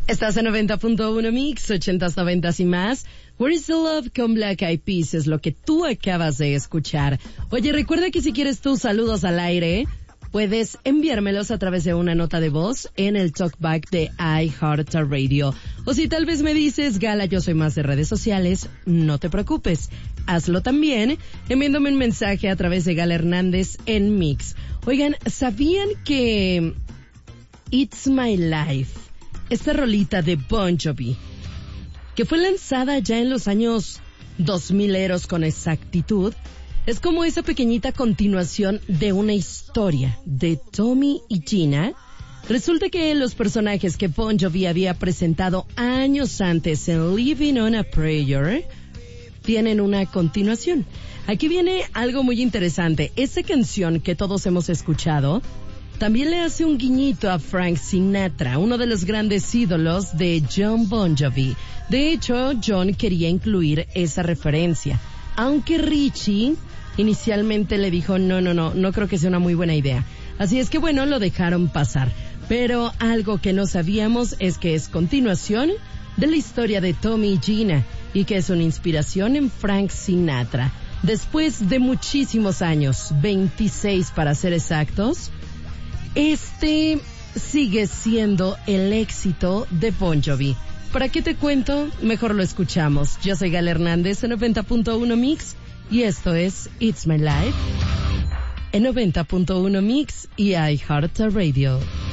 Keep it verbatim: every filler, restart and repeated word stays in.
Estás en noventa punto uno Mix, ochentas, noventas y más. Where is the Love con Black Eyed Peas es lo que tú acabas de escuchar. Oye, recuerda que si quieres tus saludos al aire, puedes enviármelos a través de una nota de voz en el talkback de iHeartRadio. O si tal vez me dices, Gala, yo soy más de redes sociales, no te preocupes. Hazlo también enviándome un mensaje a través de Gala Hernández en Mix. Oigan, ¿sabían que It's My Life, esta rolita de Bon Jovi, que fue lanzada ya en los años dos mileros con exactitud, es como esa pequeñita continuación de una historia de Tommy y Gina? Resulta que los personajes que Bon Jovi había presentado años antes en Living on a Prayer tienen una continuación. Aquí viene algo muy interesante. Esa canción que todos hemos escuchado también le hace un guiñito a Frank Sinatra, uno de los grandes ídolos de John Bon Jovi. De hecho, John quería incluir esa referencia, aunque Richie inicialmente le dijo, no, no, no, no creo que sea una muy buena idea. Así es que bueno, lo dejaron pasar. Pero algo que no sabíamos es que es continuación de la historia de Tommy y Gina y que es una inspiración en Frank Sinatra. Después de muchísimos años, veintiséis para ser exactos, este sigue siendo el éxito de Bon Jovi. ¿Para qué te cuento? Mejor lo escuchamos. Yo soy Gala Hernández en noventa punto uno Mix y esto es It's My Life en noventa punto uno Mix y iHeartRadio.